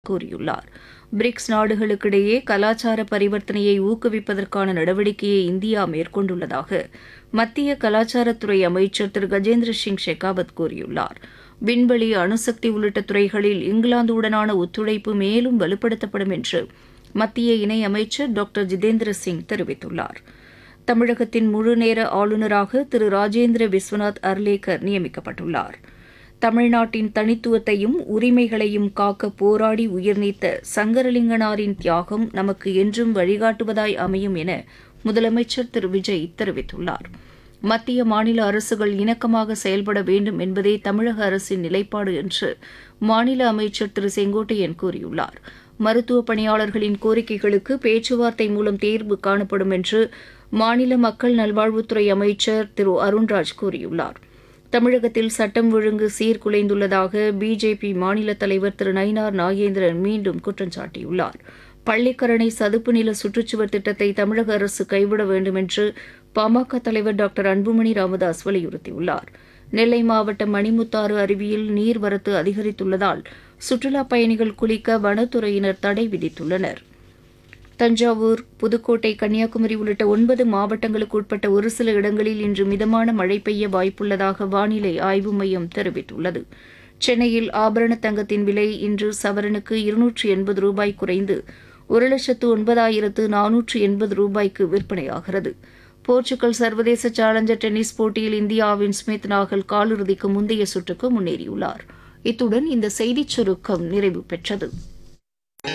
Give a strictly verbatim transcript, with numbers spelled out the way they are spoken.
கூறியுள்ளார். பிரிக்ஸ் நாடுகளுக்கிடையே கலாச்சார பரிவர்த்தனையை ஊக்குவிப்பதற்கான நடவடிக்கையை இந்தியா மேற்கொண்டுள்ளதாக மத்திய கலாச்சாரத்துறை அமைச்சர் திரு கஜேந்திர சிங் ஷெகாவத் கூறியுள்ளார். விண்வெளி, அணுசக்தி உள்ளிட்ட துறைகளில் இங்கிலாந்துடனான ஒத்துழைப்பு மேலும் வலுப்படுத்தப்படும் என்று மத்திய இணையமைச்சர் டாக்டர் ஜிதேந்திர சிங் தெரிவித்துள்ளார். தமிழகத்தின் முழுநேர ஆளுநராக திரு ராஜேந்திர விஸ்வநாத் அர்லேக்கர் நியமிக்கப்பட்டுள்ளார். தமிழ்நாட்டின் தனித்துவத்தையும் உரிமைகளையும் காக்க போராடி உயிர்நீத்த சங்கரலிங்கனாரின் தியாகம் நமக்கு என்றும் வழிகாட்டுவதாய் அமையும் என முதலமைச்சர் திரு விஜய் தெரிவித்துள்ளார். மத்திய மாநில அரசுகள் இணக்கமாக செயல்பட வேண்டும் என்பதே தமிழக அரசின் நிலைப்பாடு என்று மாநில அமைச்சர் திரு செங்கோட்டையன் கூறியுள்ளார். மருத்துவ பணியாளர்களின் கோரிக்கைகளுக்கு பேச்சுவார்த்தை மூலம் தீர்வு காணப்படும் என்று மாநில மக்கள் நல்வாழ்வுத்துறை அமைச்சர் திரு அருண்ராஜ் கூறியுள்ளார். தமிழகத்தில் சட்டம் ஒழுங்கு சீர்குலைந்துள்ளதாக பிஜேபி மாநில தலைவர் திரு நயினார் நாகேந்திரன் மீண்டும் குற்றம் சாட்டியுள்ளார். பள்ளிக்கரணை சதுப்பு நில சுற்றுச்சுவர் திட்டத்தை தமிழக அரசு கைவிட வேண்டும் என்று பாமக தலைவர் டாக்டர் அன்புமணி ராமதாஸ் வலியுறுத்தியுள்ளார். நெல்லை மாவட்டம் மணிமுத்தாறு அருவியில் நீர்வரத்து அதிகரித்துள்ளதால் சுற்றுலாப் பயணிகள் குளிக்க வனத்துறையினர் தடை விதித்துள்ளனர். தஞ்சாவூர், புதுக்கோட்டை, கன்னியாகுமரி உள்ளிட்ட ஒன்பது மாவட்டங்களுக்கு உட்பட்ட ஒரு சில இடங்களில் இன்று மிதமான மழை பெய்ய வாய்ப்புள்ளதாக வானிலை ஆய்வு மையம் தெரிவித்துள்ளது. சென்னையில் ஆபரண தங்கத்தின் விலை இன்று சவரனுக்கு இருநூற்று எண்பது ரூபாய் குறைந்து ஒரு லட்சத்து ஒன்பதாயிரத்து நானூற்று எண்பது ரூபாய்க்கு விற்பனையாகிறது. போர்ச்சுகல் சர்வதேச சேலஞ்சர் டென்னிஸ் போட்டியில் இந்தியாவின் ஸ்மித் நாகல் காலிறுதிக்கு முந்தைய சுற்றுக்கு முன்னேறியுள்ளார். இத்துடன் இந்த செய்திச் சுருக்கம் நிறைவு பெற்றது.